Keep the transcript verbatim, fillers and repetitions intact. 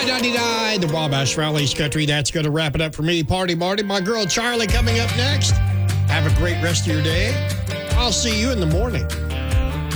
I ninety-nine, the Wabash Rallies Country. That's going to wrap it up for me, Party Marty. My girl Charlie coming up next. Have a great rest of your day. I'll see you in the morning.